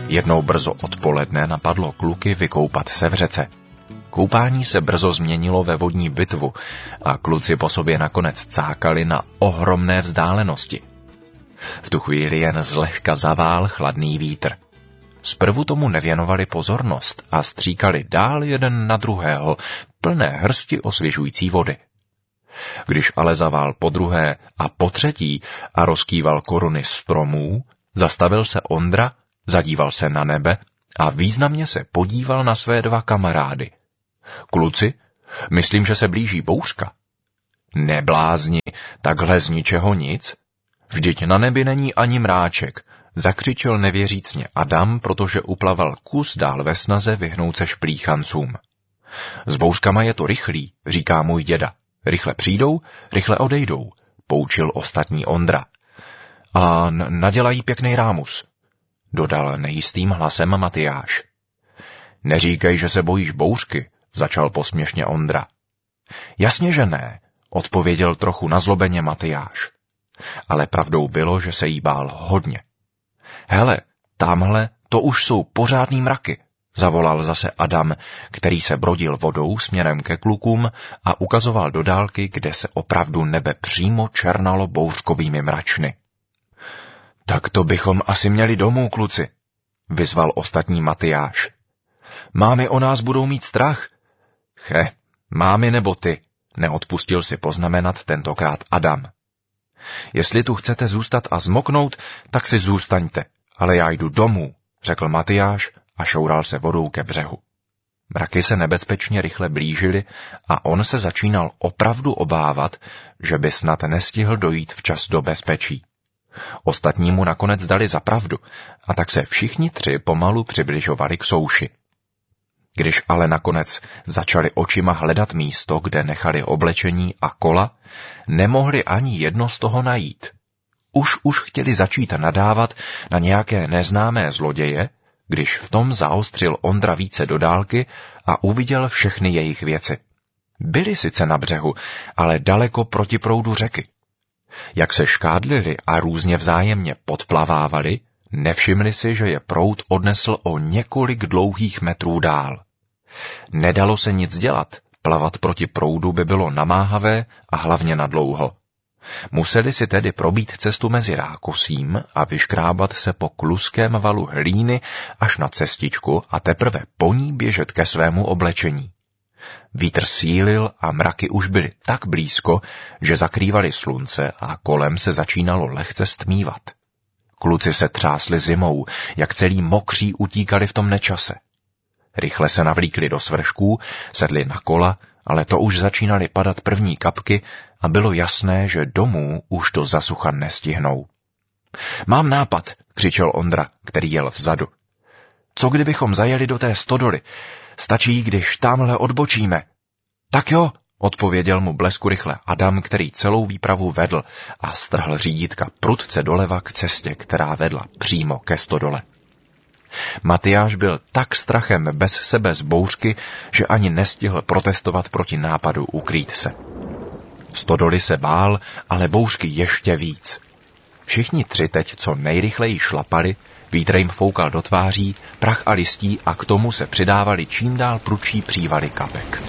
Jednou brzo odpoledne napadlo kluky vykoupat se v řece. Koupání se brzo změnilo ve vodní bitvu a kluci po sobě nakonec cákali na ohromné vzdálenosti. V tu chvíli jen zlehka zavál chladný vítr. Zprvu tomu nevěnovali pozornost a stříkali dál jeden na druhého, plné hrsti osvěžující vody. Když ale zavál podruhé a potřetí a rozkýval koruny stromů, zastavil se Ondra, zadíval se na nebe a významně se podíval na své dva kamarády. Kluci, myslím, že se blíží bouřka. Neblázni, takhle z ničeho nic? Vždyť na nebi není ani mráček, zakřičel nevěřícně Adam, protože uplaval kus dál ve snaze vyhnout se šplíchancům. S bouřkama je to rychlý, říká můj děda. Rychle přijdou, rychle odejdou, poučil ostatní Ondra. A nadělají pěkný rámus, dodal nejistým hlasem Matyáš. Neříkej, že se bojíš bouřky, začal posměšně Ondra. Jasně, že ne, odpověděl trochu nazlobeně Matyáš. Ale pravdou bylo, že se jí bál hodně. Hele, tamhle, to už jsou pořádný mraky, zavolal zase Adam, který se brodil vodou směrem ke klukům a ukazoval do dálky, kde se opravdu nebe přímo černalo bouřkovými mračny. Tak to bychom asi měli domů, kluci, vyzval ostatní Matyáš. Mámy o nás budou mít strach. Mámy nebo ty, neodpustil si poznamenat tentokrát Adam. Jestli tu chcete zůstat a zmoknout, tak si zůstaňte, ale já jdu domů, řekl Matyáš a šoural se vodou ke břehu. Mraky se nebezpečně rychle blížily a on se začínal opravdu obávat, že by snad nestihl dojít včas do bezpečí. Ostatní mu nakonec dali za pravdu a tak se všichni tři pomalu přibližovali k souši. Když ale nakonec začali očima hledat místo, kde nechali oblečení a kola, nemohli ani jedno z toho najít. Už chtěli začít nadávat na nějaké neznámé zloděje, když v tom zaostřil Ondra více do dálky a uviděl všechny jejich věci. Byli sice na břehu, ale daleko proti proudu řeky. Jak se škádlili a různě vzájemně podplavávali, nevšimli si, že je proud odnesl o několik dlouhých metrů dál. Nedalo se nic dělat, plavat proti proudu by bylo namáhavé a hlavně nadlouho. Museli si tedy probít cestu mezi rákosím a vyškrábat se po kluském valu hlíny až na cestičku a teprve po ní běžet ke svému oblečení. Vítr sílil a mraky už byly tak blízko, že zakrývaly slunce a kolem se začínalo lehce stmívat. Kluci se třásli zimou, jak celý mokří utíkali v tom nečase. Rychle se navlíkli do svršků, sedli na kola, ale to už začínaly padat první kapky a bylo jasné, že domů už to za sucha nestihnou. Mám nápad, křičel Ondra, který jel vzadu. Co kdybychom zajeli do té stodoly? Stačí, když tamhle odbočíme. Tak jo, odpověděl mu bleskurychle Adam, který celou výpravu vedl a strhl řídítka prudce doleva k cestě, která vedla přímo ke stodole. Matyáš byl tak strachem bez sebe z bouřky, že ani nestihl protestovat proti nápadu ukrýt se. Stodoly se bál, ale bouřky ještě víc. Všichni tři teď co nejrychleji šlapali, vítr jim foukal do tváří, prach a listí a k tomu se přidávali čím dál prudší přívaly kapek.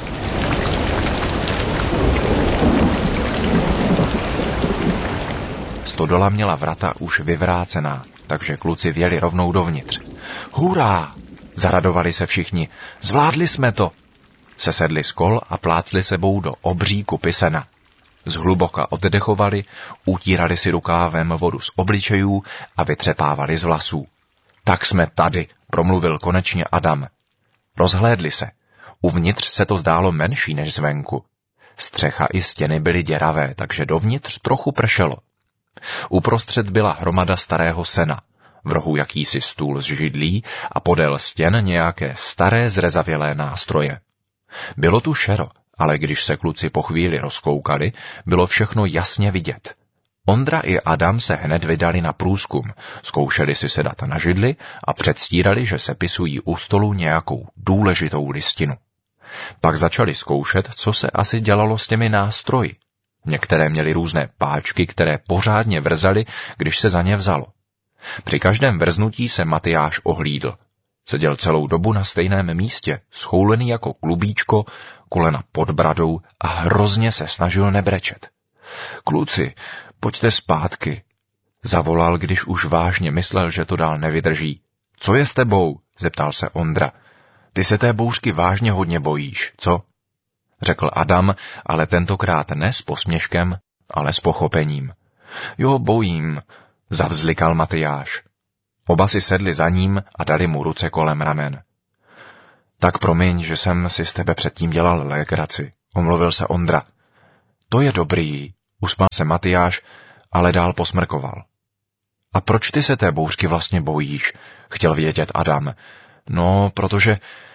Stodola měla vrata už vyvrácená, takže kluci vjeli rovnou dovnitř. Hurá! Zaradovali se všichni. Zvládli jsme to! Sesedli z kol a plácli sebou do obří kupy sena. Zhluboka oddechovali, utírali si rukávem vodu z obličejů a vytřepávali z vlasů. Tak jsme tady, promluvil konečně Adam. Rozhlédli se. Uvnitř se to zdálo menší než zvenku. Střecha i stěny byly děravé, takže dovnitř trochu pršelo. Uprostřed byla hromada starého sena, v rohu jakýsi stůl z židlí a podél stěn nějaké staré zrezavělé nástroje. Bylo tu šero, ale když se kluci po chvíli rozkoukali, bylo všechno jasně vidět. Ondra i Adam se hned vydali na průzkum, zkoušeli si sedat na židli a předstírali, že sepisují u stolu nějakou důležitou listinu. Pak začali zkoušet, co se asi dělalo s těmi nástroji. Některé měly různé páčky, které pořádně vrzaly, když se za ně vzalo. Při každém vrznutí se Matyáš ohlídl. Seděl celou dobu na stejném místě, schoulený jako klubíčko, kolena pod bradou a hrozně se snažil nebrečet. Kluci, pojďte zpátky, zavolal, když už vážně myslel, že to dál nevydrží. Co je s tebou? Zeptal se Ondra. Ty se té bouřky vážně hodně bojíš, co? Řekl Adam, ale tentokrát ne s posměškem, ale s pochopením. Jo, bojím, zavzlikal Matyáš. Oba si sedli za ním a dali mu ruce kolem ramen. Tak promiň, že jsem si z tebe předtím dělal legraci, omluvil se Ondra. To je dobrý, usmál se Matyáš, ale dál posmrkoval. A proč ty se té bouřky vlastně bojíš? Chtěl vědět Adam. No, protože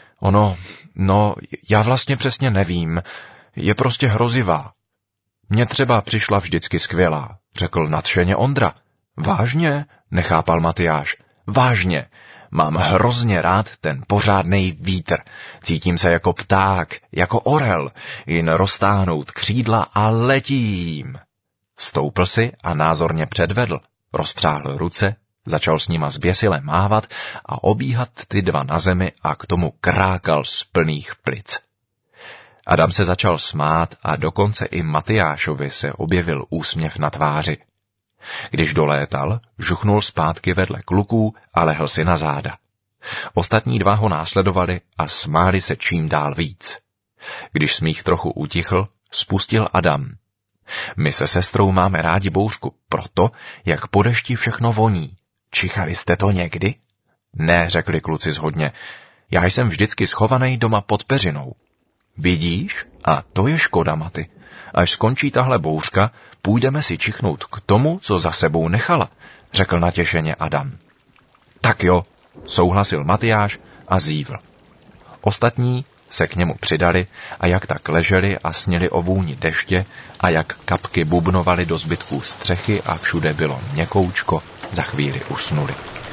já vlastně přesně nevím. Je prostě hrozivá. Mně třeba přišla vždycky skvělá, řekl nadšeně Ondra. Vážně? Nechápal Matyáš. Vážně. Mám hrozně rád ten pořádnej vítr. Cítím se jako pták, jako orel. Jen roztáhnout křídla a letím. Stoupl si a názorně předvedl. Rozpřáhl ruce, začal s nima zběsile mávat a obíhat ty dva na zemi a k tomu krákal z plných plic. Adam se začal smát a dokonce i Matyášovi se objevil úsměv na tváři. Když dolétal, žuchnul zpátky vedle kluků a lehl si na záda. Ostatní dva ho následovali a smáli se čím dál víc. Když smích trochu utichl, spustil Adam. My se sestrou máme rádi bouřku proto, jak po dešti všechno voní. Čichali jste to někdy? Ne, řekli kluci shodně. Já jsem vždycky schovaný doma pod peřinou. Vidíš? A to je škoda, Maty. Až skončí tahle bouřka, půjdeme si čichnout k tomu, co za sebou nechala, řekl natěšeně Adam. Tak jo, souhlasil Matyáš a zívl. Ostatní se k němu přidali a jak tak leželi a sněli o vůni deště a jak kapky bubnovaly do zbytků střechy a všude bylo měkoučko, za chvíli usnuli.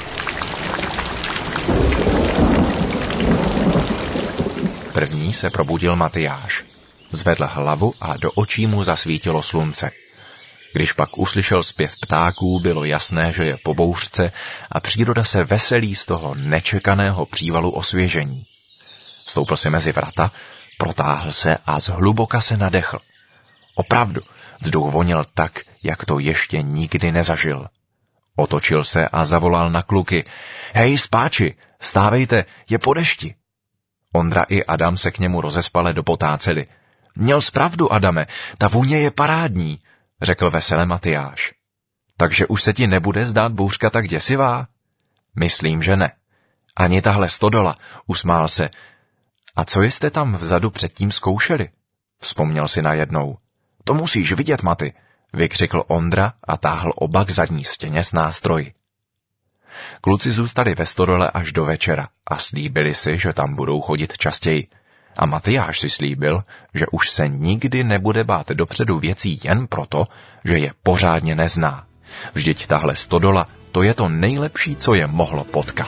První se probudil Matyáš. Zvedl hlavu a do očí mu zasvítilo slunce. Když pak uslyšel zpěv ptáků, bylo jasné, že je po bouřce a příroda se veselí z toho nečekaného přívalu osvěžení. Stoupil si mezi vrata, protáhl se a zhluboka se nadechl. Opravdu, vzduch vonil tak, jak to ještě nikdy nezažil. Otočil se a zavolal na kluky. Hej, spáči, stávejte, je po dešti. Ondra i Adam se k němu rozespale dopotáceli. Měl zpravdu, Adame, ta vůně je parádní, řekl vesele Matyáš. Takže už se ti nebude zdát bouřka tak děsivá? Myslím, že ne. Ani tahle stodola, usmál se. A co jste tam vzadu předtím zkoušeli? Vzpomněl si najednou. To musíš vidět, Maty, vykřikl Ondra a táhl oba k zadní stěně s nástroji. Kluci zůstali ve stodole až do večera a slíbili si, že tam budou chodit častěji. A Matyáš si slíbil, že už se nikdy nebude bát dopředu věcí jen proto, že je pořádně nezná. Vždyť tahle stodola, to je to nejlepší, co je mohlo potkat.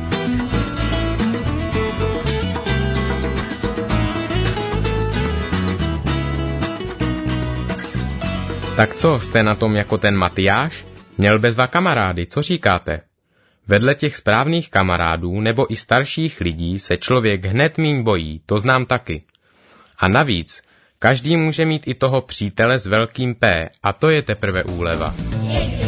Tak co, jste na tom jako ten Matyáš? Měl bezva kamarády, co říkáte? Vedle těch správných kamarádů nebo i starších lidí se člověk hned míň bojí, to znám taky. A navíc, každý může mít i toho přítele s velkým P, a to je teprve úleva.